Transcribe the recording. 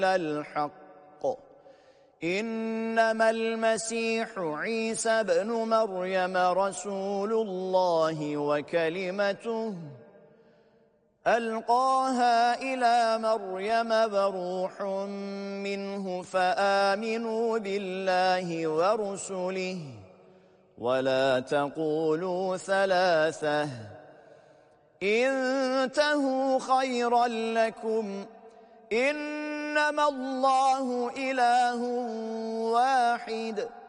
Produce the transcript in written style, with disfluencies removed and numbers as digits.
الحق إنما المسيح عيسى بن مريم رسول الله وكلمته ألقاها إلى مريم وروح منه فآمنوا بالله ورسله ولا تقولوا ثلاثة انتهوا خيرا لكم إنما الله إله واحد